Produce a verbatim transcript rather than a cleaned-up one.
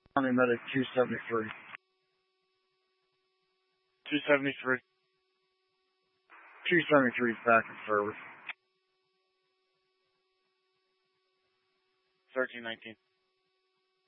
Army Medic two seventy-three. two seventy-three. two seventy-three is back in service. thirteen nineteen.